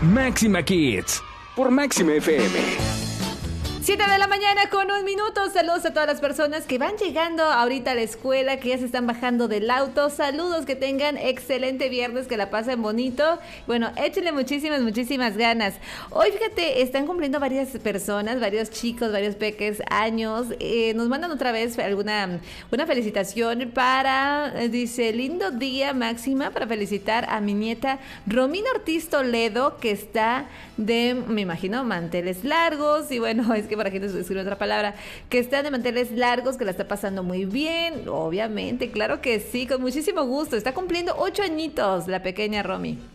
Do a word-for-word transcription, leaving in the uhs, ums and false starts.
Máxima Kids por Máxima F M. Siete de la mañana con un minuto. Saludos a todas las personas que van llegando ahorita a la escuela, que ya se están bajando del auto. Saludos, que tengan excelente viernes, que la pasen bonito. Bueno, échenle muchísimas, muchísimas ganas. Hoy, fíjate, están cumpliendo varias personas, varios chicos, varios peques años. Eh, nos mandan otra vez alguna una felicitación para, eh, dice, lindo día, Máxima, para felicitar a mi nieta Romina Ortiz Toledo, que está de, me imagino, manteles largos. Y bueno, es que por aquí nos escribe otra palabra, que está de manteles largos, que la está pasando muy bien, obviamente, claro que sí, con muchísimo gusto. Está cumpliendo ocho añitos la pequeña Romy.